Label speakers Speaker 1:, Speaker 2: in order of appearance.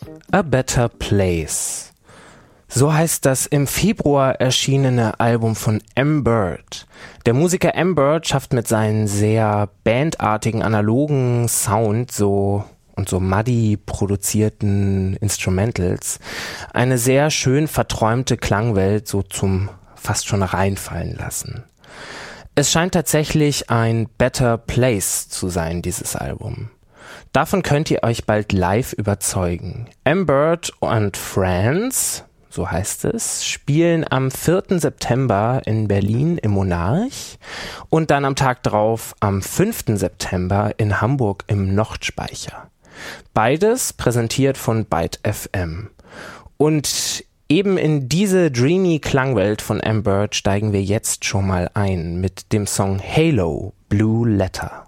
Speaker 1: A Better Place. So heißt das im Februar erschienene Album von M-Bird. Der Musiker M-Bird schafft mit seinen sehr bandartigen, analogen Sound so muddy produzierten Instrumentals eine sehr schön verträumte Klangwelt so zum fast schon reinfallen lassen. Es scheint tatsächlich ein Better Place zu sein, dieses Album. Davon könnt ihr euch bald live überzeugen. M-Bird and Friends, so heißt es, spielen am 4. September in Berlin im Monarch und dann am Tag drauf am 5. September in Hamburg im Nordspeicher. Beides präsentiert von Byte FM. Und eben in diese dreamy Klangwelt von M-Bird steigen wir jetzt schon mal ein mit dem Song Halo, Blue Letter.